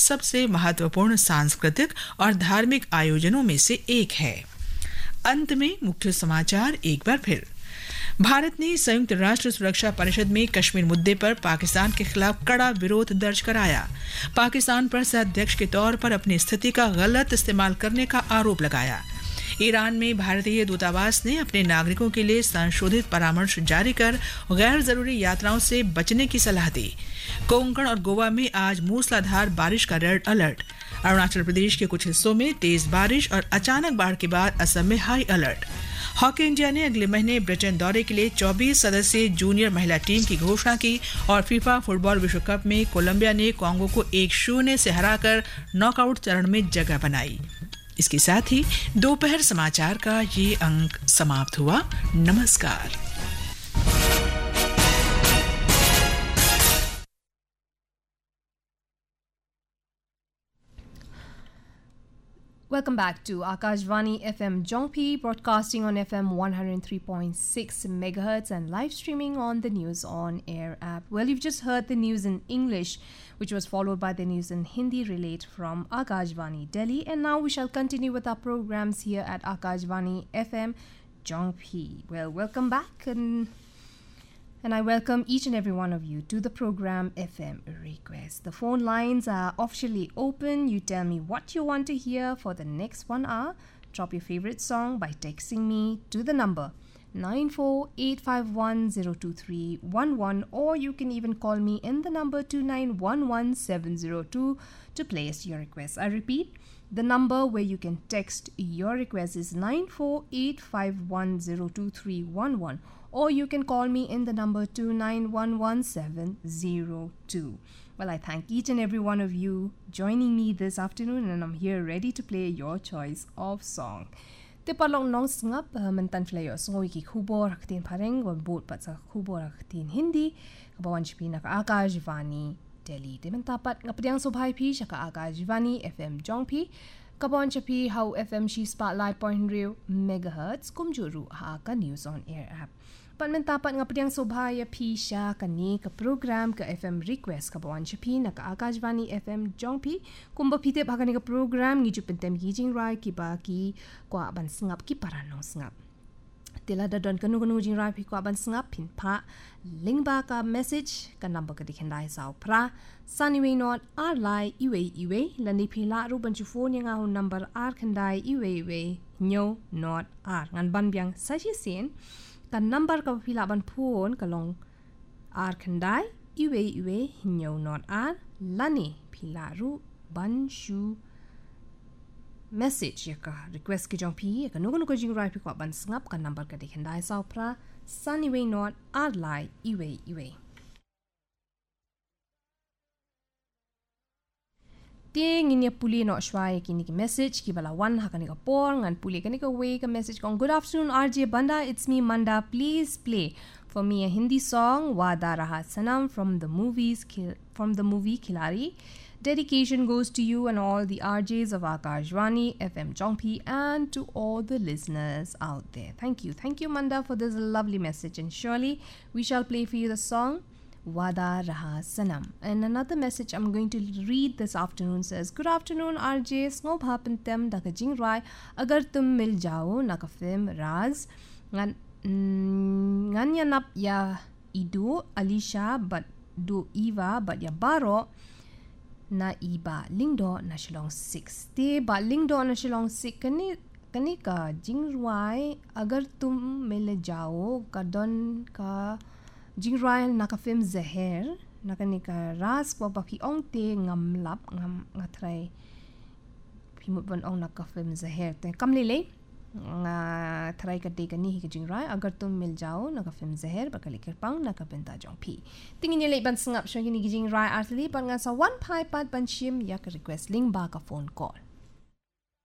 सबसे महत्वपूर्ण सांस्कृतिक और धार्मिक आयोजनों में से एक है। अंत में मुख्य समाचार एक बार फिर। भारत ने संयुक्त राष्ट्र सुरक्षा परिषद में कश्मीर मुद्दे पर पाकिस्तान के खिलाफ कड़ा विरोध दर्ज कराया। पाकिस्तान पर सह-अध्यक्ष के तौर पर अपनी स्थिति का गलत इस्तेमाल करने का आरोप लगाया। ईरान में भारतीय दूतावास ने अपने नागरिकों के लिए संशोधित परामर्श जारी कर गैर जरूरी यात्राओं से बचने की सलाह दी। कोंकण और गोवा में आज मूसलाधार बारिश का रेड अलर्ट। अरुणाचल प्रदेश के कुछ हिस्सों में तेज बारिश और अचानक बाढ़ के बाद असम में हाई अलर्ट। हॉकी इंडिया ने अगले महीने ब्रिटेन दौरे के लिए 24 सदस्यीय जूनियर महिला टीम की घोषणा की और फीफा फुटबॉल विश्व कप में कोलंबिया ने कांगो को 1-0 से हराकर नॉकआउट चरण में जगह बनाई। इसके साथ ही दोपहर समाचार का ये अंक समाप्त हुआ। नमस्कार। Welcome back to Akashvani FM Jongpi, broadcasting on FM 103.6 MHz and live streaming on the News on Air app. Well, you've just heard the news in English, which was followed by the news in Hindi relayed from Akashvani Delhi. And now we shall continue with our programs here at Akashvani FM Jongpi. Well, welcome back and I welcome each and every one of you to the program FM Request. The phone lines are officially open. You tell me what you want to hear for the next 1 hour. Drop your favorite song by texting me to the number 9485102311, or you can even call me in the number 2911702 to place your request. I repeat, the number where you can text your request is 9485102311, or you can call me in the number 2911702. Well, I thank each and every one of you joining me this afternoon, and I'm here ready to play your choice of song. Te palong nong singap mentan flayo songi ki khubor haktin pareng wa bot pat sa khubor haktin Hindi kabawan chipi na Akashvani Delhi. Te mentapat ngapriang sobhay pi siya ka Akashvani FM Jongpi kabawan chipi how FM shi spotlight point real megahertz kumjuru ha ka News on Air app. Pan mentapat ngapriang sobhay pi siya kani ka program ka FM Request kabawan chipi na ka Akashvani FM Jongpi kumba pite ba kani ka program ngi jupentem gijing rai ki ba ki kwa ban singap ki paranong singap tila dadon kanu jing rai pi kwa ban singap pin pa ling ba ka message ka number ka dikhendai saw pra saniwe not r lai iwe lani phila ru ban chu phone yang a number r khandai iwe nyo not r ngan ban byang sa chi sin ka number ka phila ban phone ka long r khandai iwe nyo not r lani phila ru ban shu message yaka request ki jong pi yaka nugo jing rai pi kwa ban sngap ka number ka dikhendai saw pra sunny not r lai iwe ting inya puli no shwai ki ni message ki bala one ha kani ka por ngan puli kani ka way ka message kong good afternoon RJ Banda, it's me Manda, please play for me a Hindi song Wada Raha Sanam from the movie Khilari. Dedication goes to you and all the RJs of Akashvani FM Jongpi and to all the listeners out there. Thank you Manda for this lovely message, and surely we shall play for you the song Wada Raha Sanam. And another message I'm going to read this afternoon says, good afternoon RJ, snob hapentem daka jing rai agar tum mil jao naka film Raz ngan yanap ya idu Alisha but do Eva but ya baro na iba lingdo na shilong 6 te ba lingdo na shilong 6 kani ka jingrai agar tum mil jao kadon ka jingrai na ka film Zahir na kani ka ras kwa ba pi ong te ngam lap ngam ngatrai pi mo bon ong na ka film Zahir te kamlele nga try ka de kani hi jingrai agar tum mil jao na ka film Zahir ba kali kerpang na ka benta jong pi tingin ni ban singap syo ni jingrai artli pan nga sa one pai pat ban shim yak request ling ba ka phone call